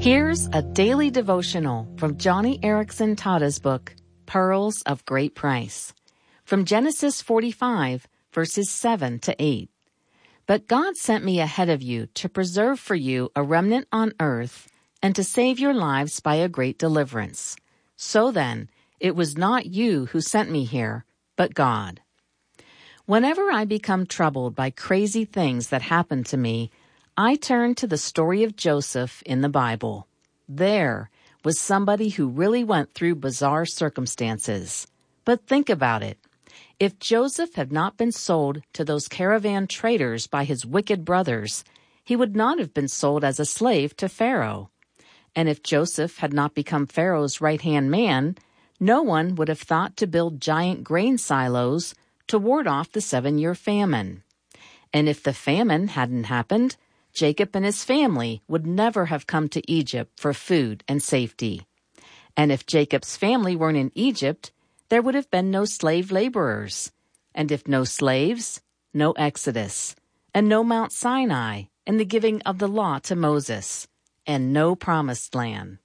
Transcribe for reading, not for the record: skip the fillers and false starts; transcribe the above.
Here's a daily devotional from Johnny Erickson Tada's book, Pearls of Great Price, from Genesis 45, verses 7 to 8. But God sent me ahead of you to preserve for you a remnant on earth and to save your lives by a great deliverance. So then, it was not you who sent me here, but God. Whenever I become troubled by crazy things that happen to me, I turn to the story of Joseph in the Bible. There was somebody who really went through bizarre circumstances. But think about it. If Joseph had not been sold to those caravan traders by his wicked brothers, he would not have been sold as a slave to Pharaoh. And if Joseph had not become Pharaoh's right-hand man, no one would have thought to build giant grain silos to ward off the 7-year famine. And if the famine hadn't happened, Jacob and his family would never have come to Egypt for food and safety. And if Jacob's family weren't in Egypt, there would have been no slave laborers. And if no slaves, no Exodus, and no Mount Sinai and the giving of the law to Moses, and no promised land.